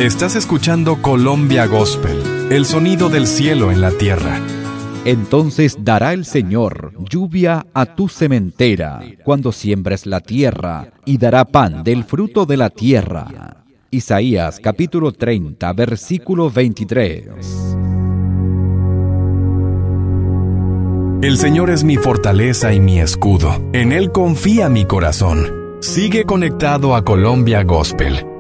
Estás escuchando Colombia Gospel, el sonido del cielo en la tierra. Entonces dará el Señor lluvia a tu sementera cuando siembres la tierra, y dará pan del fruto de la tierra. Isaías capítulo 30, versículo 23. El Señor es mi fortaleza y mi escudo. En Él confía mi corazón. Sigue conectado a Colombia Gospel.